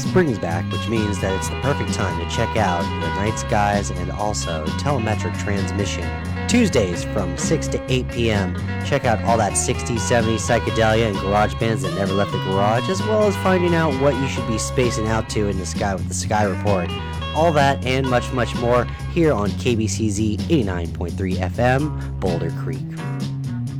spring's back, which means that it's the perfect time to check out the night skies and also telemetric transmission. Tuesdays from 6 to 8 p.m. Check out all that 60s, 70s psychedelia and garage bands that never left the garage, as well as finding out what you should be spacing out to in the sky with the Sky Report. All that and much, much more here on KBCZ 89.3 FM, Boulder Creek.